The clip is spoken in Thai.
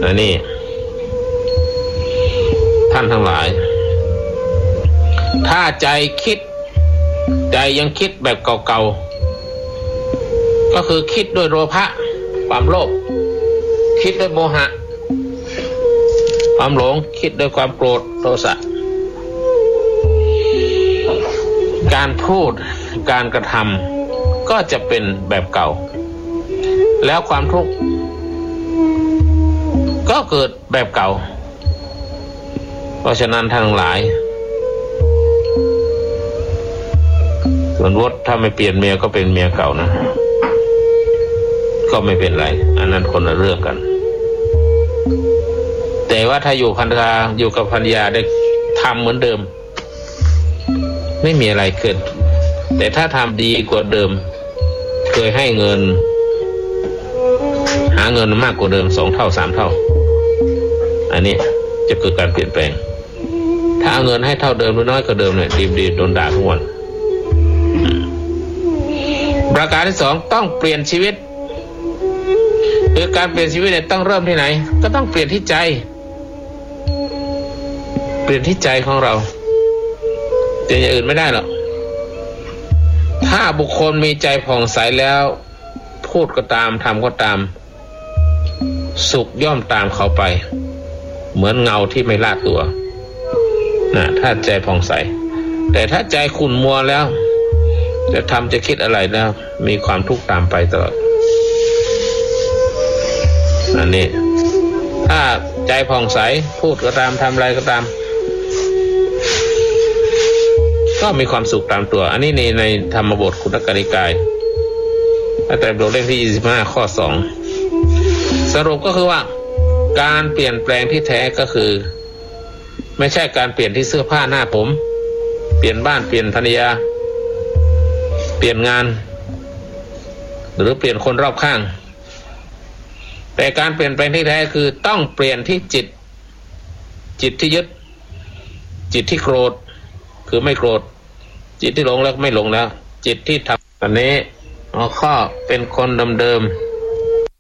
อันนี้ท่านทั้งหลายถ้าใจยังคิดแบบเก่าๆก็คือคิดด้วยโลภะความโลภคิดด้วยโมหะความหลงคิดด้วยความโกรธโทสะการพูดการกระทำก็จะเป็นแบบเก่าแล้วความทุกข์ก็เกิดแบบเก่าเพราะฉะนั้นท่านทั้งหลายส่วนวดถ้าไม่เปลี่ยนเมียก็เป็นเมียเก่านะก็ไม่เป็นไรอันนั้นคนละเรื่องกันแต่ว่าถ้าอยู่กับภรรยาได้ทำเหมือนเดิมไม่มีอะไรเกิดแต่ถ้าทำดีกว่าเดิมเคยให้เงินหาเงินมากกว่าเดิม2 เท่า 3 เท่าอันนี้จะเกิดการเปลี่ยนแปลงถ้าเอาเงินให้เท่าเดิมหรือน้อยกว่าเดิมเนี่ยดีโดนด่าทุกวันประการที่ 2ต้องเปลี่ยนชีวิตคือการเปลี่ยนชีวิตเนี่ยต้องเริ่มที่ไหนก็ต้องเปลี่ยนที่ใจเปลี่ยนที่ใจของเราแต่อย่างอื่นไม่ได้หรอกถ้าบุคคลมีใจผ่องใสแล้วพูดก็ตามทำก็ตามสุขย่อมตามเขาไปเหมือนเงาที่ไม่ลาดตัวนะถ้าใจผ่องใสแต่ถ้าใจขุ่นมัวแล้วจะทำจะคิดอะไรแล้วมีความทุกข์ตามไปตลอดอันนี้ถ้าใจผ่องใสพูดก็ตามทำอะไรก็ตามก็มีความสุขตามตัวอันนี้ในธรรมบทคุตกนิกายแต่บทเล่มที่25ข้อ2สรุปก็คือว่าการเปลี่ยนแปลงที่แท้ก็คือไม่ใช่การเปลี่ยนที่เสื้อผ้าหน้าผมเปลี่ยนบ้านเปลี่ยนภรรยาเปลี่ยนงานหรือเปลี่ยนคนรอบข้างแต่การเปลี่ยนแปลงที่แท้คือต้องเปลี่ยนที่จิตที่ยึดจิตที่โกรธคือไม่โกรธจิตที่หลงแล้วไม่หลงแล้วจิตที่ทำอันนี้ข้อเป็นคนเดิมๆ